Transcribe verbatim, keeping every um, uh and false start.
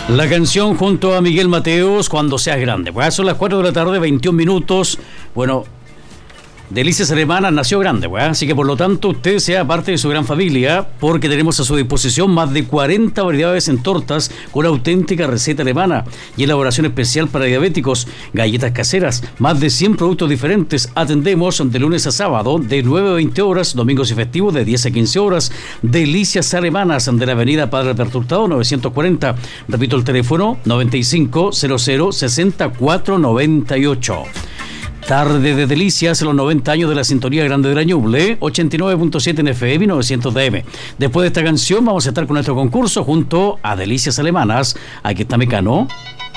La canción junto a Miguel Mateos, Cuando seas grande. Pues son las cuatro de la tarde, veintiún minutos. Bueno, Delicias Alemanas nació grande, pues, así que por lo tanto usted sea parte de su gran familia, porque tenemos a su disposición más de cuarenta variedades en tortas con auténtica receta alemana y elaboración especial para diabéticos, galletas caseras, más de cien productos diferentes. Atendemos de lunes a sábado de nueve a veinte horas, domingos y festivos de diez a quince horas. Delicias Alemanas de la avenida Padre Alberto Hurtado novecientos cuarenta. Repito el teléfono noventa y cinco cero cero sesenta y cuatro noventa y ocho. Tarde de Delicias, los noventa años de la sintonía grande de la Ñuble, ochenta y nueve punto siete en F M y novecientos D M. Después de esta canción vamos a estar con nuestro concurso junto a Delicias Alemanas. Aquí está Mecano.